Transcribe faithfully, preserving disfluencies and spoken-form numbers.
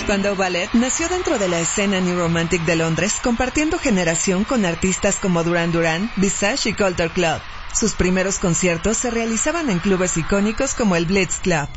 Spandau Ballet nació dentro de la escena New Romantic de Londres, compartiendo generación con artistas como Duran Duran, Visage y Culture Club. Sus primeros conciertos se realizaban en clubes icónicos como el Blitz Club.